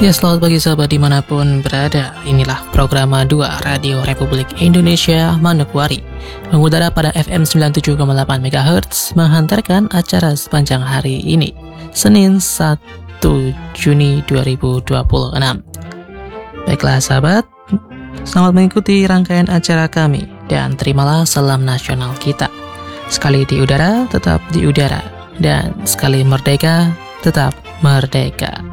Ya, selamat pagi sahabat dimanapun berada. Inilah program 2 Radio Republik Indonesia Manokwari, mengudara pada FM 97,8 MHz, menghantarkan acara sepanjang hari ini, Senin 1 Juni 2026. Baiklah sahabat, selamat mengikuti rangkaian acara kami dan terimalah salam nasional kita. Sekali di udara, tetap di udara, dan sekali merdeka, tetap merdeka.